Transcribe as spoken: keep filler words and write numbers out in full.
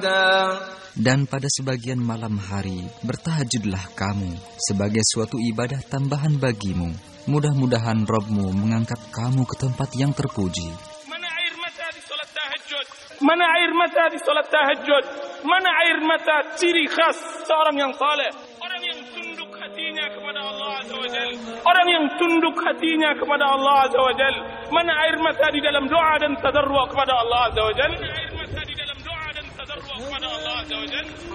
وحدا. Dan pada sebagian malam hari, bertahajudlah kamu sebagai suatu ibadah tambahan bagimu. Mudah-mudahan Rabb-mu mengangkat kamu ke tempat yang terpuji. Mana air mata di salat tahajud? Mana air mata di salat tahajud? Mana air mata ciri khas seorang yang saleh? Orang yang tunduk hatinya kepada Allah Azza wa Jalla. Orang yang tunduk hatinya kepada Allah Azza wa Jalla. Mana air mata di dalam doa dan tadarru' kepada Allah Azza wa Jalla? Mana air mata di dalam doa dan tadarru' kepada Allah Azza wa Jalla?